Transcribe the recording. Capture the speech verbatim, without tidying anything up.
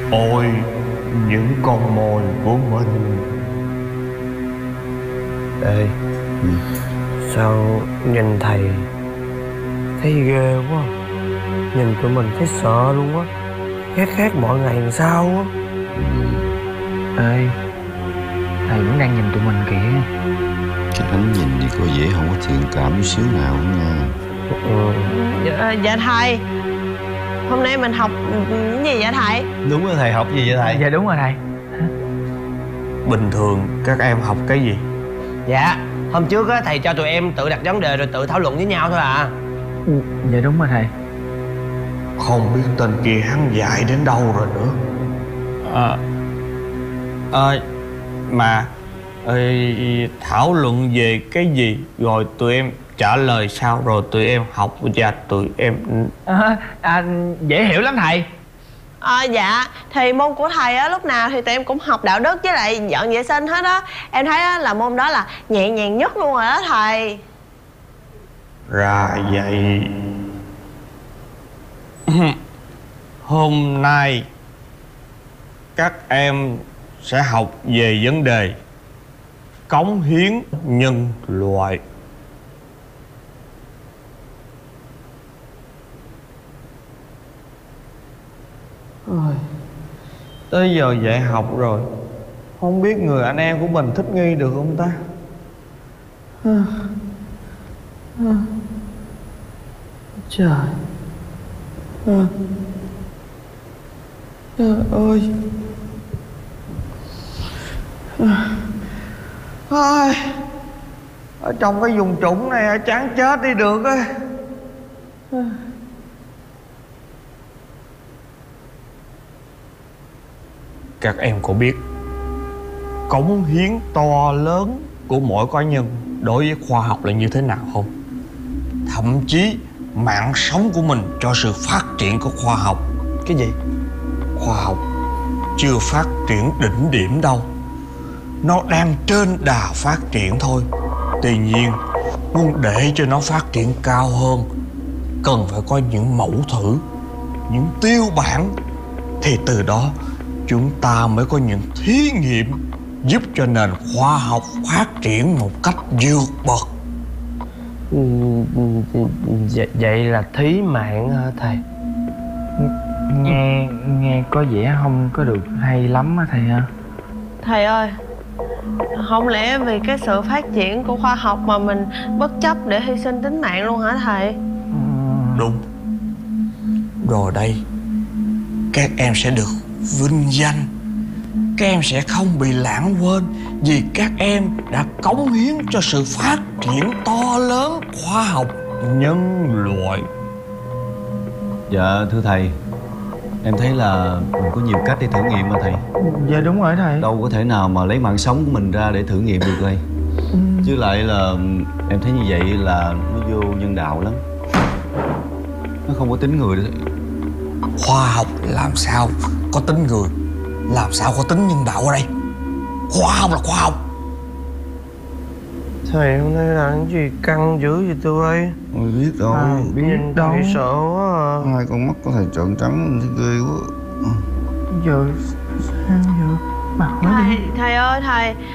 Ôi những con mồi của mình. Ê, ừ. Sao nhìn thầy thấy ghê quá. Nhìn tụi mình thấy sợ luôn á. Khác khác mọi ngày làm sao á. Ừ. Ê, thầy vẫn đang nhìn tụi mình kìa. Cái ánh nhìn thì có vẻ không có thiện cảm xíu nào nha. Ừ. Dạ, dạ thầy, hôm nay mình học cái gì vậy thầy? Đúng rồi thầy, học gì vậy thầy? Dạ đúng rồi thầy. Bình thường các em học cái gì? Dạ, hôm trước á, thầy cho tụi em tự đặt vấn đề rồi tự thảo luận với nhau thôi à. Dạ đúng rồi thầy. Không biết tên kia hắn dạy đến đâu rồi nữa. À, à, mà ê, thảo luận về cái gì rồi tụi em trả lời sao, rồi tụi em học và tụi em À, à, dễ hiểu lắm thầy. À, dạ, thì môn của thầy á, lúc nào thì tụi em cũng học đạo đức với lại dọn vệ sinh hết á. Em thấy á, là môn đó là nhẹ nhàng nhất luôn rồi đó thầy. ra vậy. Hôm nay các em sẽ học về vấn đề cống hiến nhân loại. Ôi, tới giờ dạy học rồi, không biết người anh em của mình thích nghi được không ta? Trời à. Trời ơi à. Ai, ở trong cái vùng trũng này chán chết đi được á. Các em có biết cống hiến to lớn của mỗi cá nhân đối với khoa học là như thế nào không? Thậm chí mạng sống của mình cho sự phát triển của khoa học. Cái gì? Khoa học chưa phát triển đỉnh điểm đâu. Nó đang trên đà phát triển thôi. Tuy nhiên, muốn để cho nó phát triển cao hơn, cần phải có những mẫu thử, những tiêu bản. Thì từ đó chúng ta mới có những thí nghiệm giúp cho nền khoa học phát triển một cách vượt bậc. Vậy là thí mạng hả thầy? Nghe nghe có vẻ không có được hay lắm á thầy ha. Thầy ơi, không lẽ vì cái sự phát triển của khoa học mà mình bất chấp để hy sinh tính mạng luôn hả thầy? Đúng. Rồi đây, các em sẽ được vinh danh. Các em sẽ không bị lãng quên vì các em đã cống hiến cho sự phát triển to lớn khoa học nhân loại. Dạ thưa thầy, em thấy là mình có nhiều cách để thử nghiệm mà thầy. Dạ đúng rồi thầy. Đâu có thể nào mà lấy mạng sống của mình ra để thử nghiệm được thầy. Ừ. Chứ lại là em thấy như vậy là nó vô nhân đạo lắm. Nó không có tính người nữa. Khoa học làm sao có tính người, làm sao có tính nhân đạo ở đây? Khoa học là khoa học. Thầy hôm nay làm cái gì căng dữ vậy tụi ơi? Ôi biết đâu. À, biết Nhìn đâu. thầy Sợ quá à. Hai con mắt có thầy trợn trắng thấy ghê quá. Giờ sao giờ? Bà hỏi đi. Thầy, thầy ơi thầy,